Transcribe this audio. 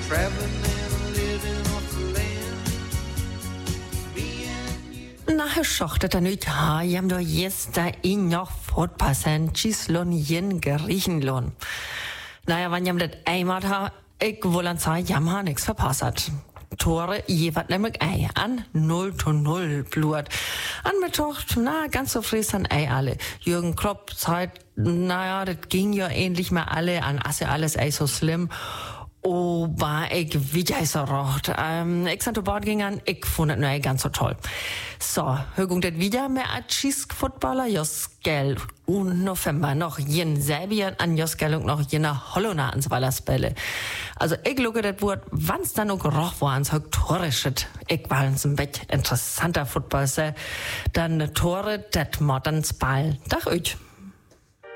traveling and living off the land. Nachher schochtet er nicht, jam do jest da in noch fortpassen, Chislon jen Griechenlohn. Naja, wenn jam das einmal ha, ich wohl an Zeit jam ha nix verpasst. Tore jeweils nämlich ei an 0:0 blut. An Mittwoch, ganz so frisch an ei alle. Jürgen Klopp sagt, das ging ja ähnlich mal alle an asse alles ei so schlimm. Aber ich wieder so rocht. Ich sind zu Bord gegangen, ich fand es nicht ganz so toll. So, högung das wieder mehr als Schießfootballer Joskel. Und November noch jen Serbien an Joskel und noch jener Holländer ans Wallersbälle. Also ich luge das Wort, wann's dann noch roch war ans Hektorischet. Ich war ins Bett interessanter Football, dann Tore, das Mortens Ball. Dach euch.